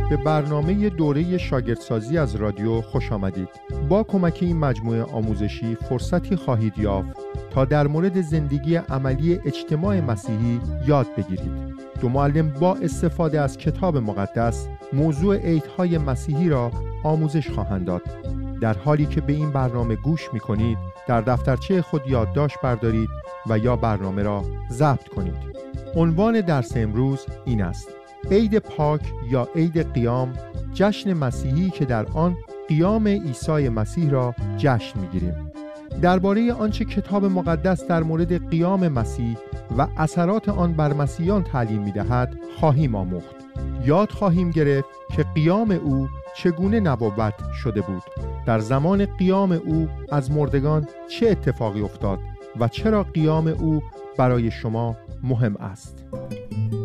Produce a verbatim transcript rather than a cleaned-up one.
به برنامه دوره شاگردسازی از رادیو خوش آمدید. با کمک این مجموعه آموزشی فرصتی خواهید یافت تا در مورد زندگی عملی اجتماع مسیحی یاد بگیرید. دو معلم با استفاده از کتاب مقدس موضوع عیدهای مسیحی را آموزش خواهند داد. در حالی که به این برنامه گوش می کنید، در دفترچه خود یادداشت بردارید و یا برنامه را ضبط کنید. عنوان درس امروز این است: عید پاک یا عید قیام، جشن مسیحی که در آن قیام عیسی مسیح را جشن می‌گیریم. درباره آنچه کتاب مقدس در مورد قیام مسیح و اثرات آن بر مسیحیان تعلیم می‌دهد خواهیم آموخت. یاد خواهیم گرفت که قیام او چگونه نبوت شده بود، در زمان قیام او از مردگان چه اتفاقی افتاد و چرا قیام او برای شما مهم است.